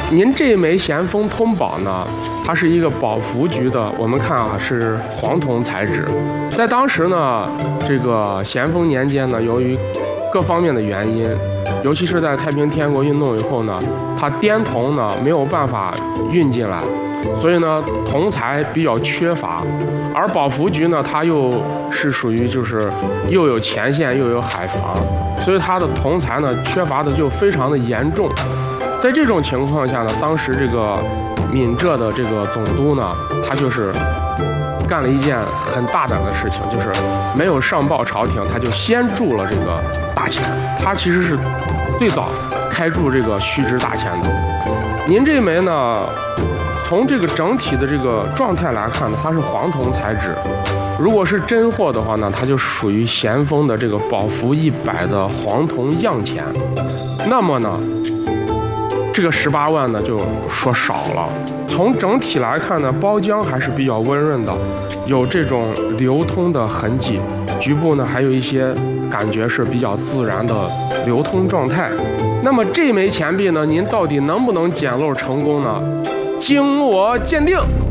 您这枚咸丰通宝呢，它是一个保福局的，我们看啊是黄铜材质。在当时呢，这个咸丰年间呢，由于各方面的原因，尤其是在太平天国运动以后呢，它滇铜呢没有办法运进来，所以呢铜材比较缺乏。而保福局呢，它又是属于就是又有前线又有海防，所以它的铜材呢缺乏的就非常的严重。在这种情况下呢，当时这个闽浙的这个总督呢，他就是干了一件很大胆的事情，就是没有上报朝廷，他就先铸了这个大钱。他其实是最早开铸这个须知大钱的。您这枚呢，从这个整体的这个状态来看呢，它是黄铜材质。如果是真货的话呢，它就是属于咸丰的这个宝福100的黄铜样钱。那么呢，这个18万呢就说少了。从整体来看呢，包浆还是比较温润的，有这种流通的痕迹，局部呢还有一些感觉是比较自然的流通状态。那么这枚钱币呢，您到底能不能捡漏成功呢？经我鉴定。